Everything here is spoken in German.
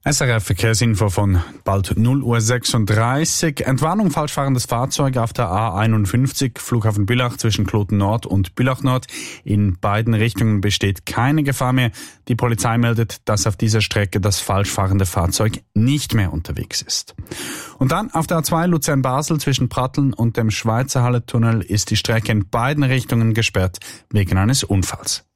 SRF Verkehrsinfo von bald 0:36 Uhr. Entwarnung, falsch fahrendes Fahrzeug auf der A51, Flughafen Bülach zwischen Kloten Nord und Bülach Nord. In beiden Richtungen besteht keine Gefahr mehr. Die Polizei meldet, dass auf dieser Strecke das falsch fahrende Fahrzeug nicht mehr unterwegs ist. Und dann auf der A2 Luzern-Basel zwischen Pratteln und dem Schweizerhalle-Tunnel ist die Strecke in beiden Richtungen gesperrt wegen eines Unfalls.